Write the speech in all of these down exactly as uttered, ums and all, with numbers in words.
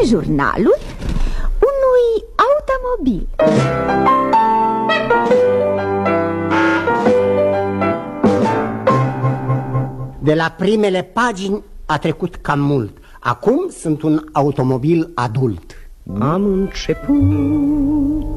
jurnalul unui automobil. De la primele pagini a trecut cam mult. Acum sunt un automobil adult. Am început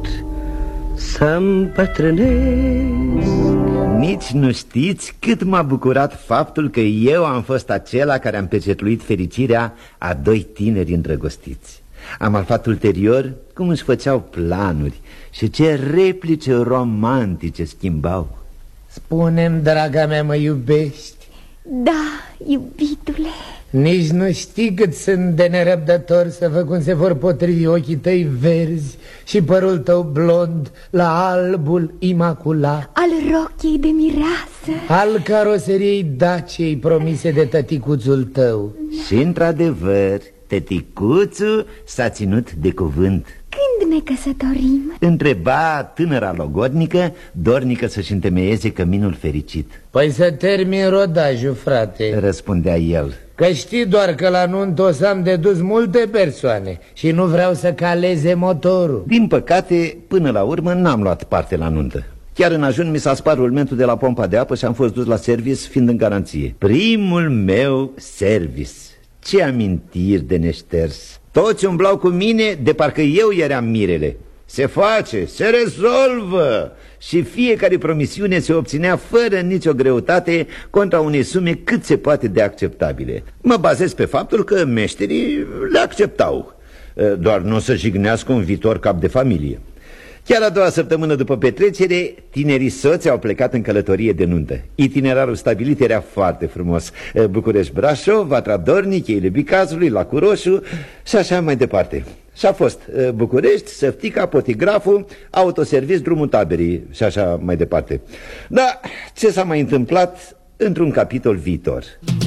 să îmbătrânesc. Nici nu știți cât m-a bucurat faptul că eu am fost acela care am pecetluit fericirea a doi tineri îndrăgostiți. Am aflat ulterior cum își făceau planuri și ce replice romantice schimbau. Spune-mi, draga mea, mă iubești? Da, iubitule. Nici nu știi cât sunt de nerăbdător să văd cum se vor potrivi ochii tăi verzi și părul tău blond la albul imaculat al rochiei de mireasă, al caroseriei Daciei promise de tăticuțul tău. Și într-adevăr, tăticuțul s-a ținut de cuvânt. Când ne căsătorim? Întreba tânăra logodnică, dornică să-și întemeieze căminul fericit. Păi să termin rodajul, frate, răspundea el. Că știi doar că la nuntă o să am de dus multe persoane și nu vreau să caleze motorul. Din păcate, până la urmă n-am luat parte la nuntă. Chiar în ajun mi s-a spart rulmentul de la pompa de apă și am fost dus la service, fiind în garanție. Primul meu service. Ce amintiri de neșters. Toți umblau cu mine de parcă eu eram mirele. Se face, se rezolvă. Și fiecare promisiune se obținea fără nicio greutate, contra unei sume cât se poate de acceptabile. Mă bazez pe faptul că meșterii le acceptau, doar nu să jignească un viitor cap de familie. Chiar a doua săptămână după petrecere, tinerii soți au plecat în călătorie de nuntă. Itinerarul stabilit era foarte frumos: București-Brașov, Vatra Dornic, Cheile Bicazului, Lacul Roșu și așa mai departe. Și a fost București, Săftica, Potigraful, autoservice, Drumul Taberii și așa mai departe. Dar ce s-a mai întâmplat într-un capitol viitor.